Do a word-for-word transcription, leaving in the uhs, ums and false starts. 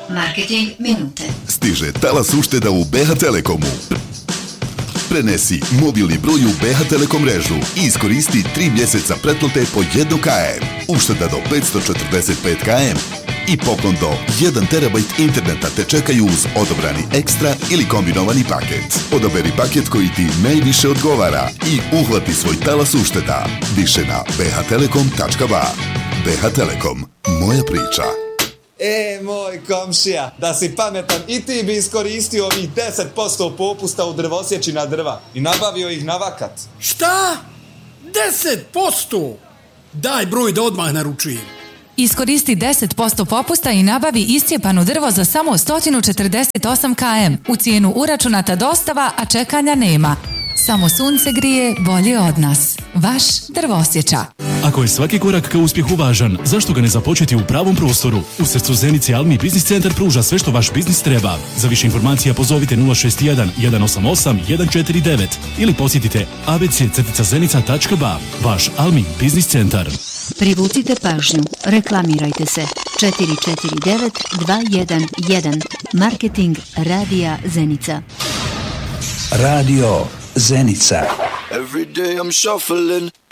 Marketing minute. Stiže talas ušteda u B H Telekomu. Prenesi mobilni broj u B H Telekom mrežu i iskoristi tri mjeseca pretplate po jedan kilometar. Ušteda do petsto četrdeset pet kilometara i poklon do jedan terabajt interneta te čekaju uz odabrani ekstra ili kombinovani paket. Odaberi paket koji ti najviše odgovara i uhvati svoj talas ušteda. Više na b h telekom tačka b a. B H Telekom. Moja priča. E, moj komšija, da si pametan i ti bi iskoristio ovih deset posto popusta u drvosjeći na drva i nabavio ih na vakat. Šta? deset posto? Daj broj da odmah naručujem. Iskoristi deset posto popusta i nabavi iscijepano drvo za samo sto četrdeset osam kilometara. U cijenu uračunata dostava, a čekanja nema. Samo sunce grije bolje od nas. Vaš Drvosječa. Ako je svaki korak ka uspjehu važan, zašto ga ne započeti u pravom prostoru? U srcu Zenice Almi Biznis Centar pruža sve što vaš biznis treba. Za više informacija pozovite nula šest jedan, jedan osam osam, jedan četiri devet ili posjetite a b c zenica tačka b a. Vaš Almi Biznis Centar. Privucite pažnju. Reklamirajte se. četiri četiri devet dva jedan jedan. Marketing Radija Zenica. Radio Zenica. Every day I'm shuffling.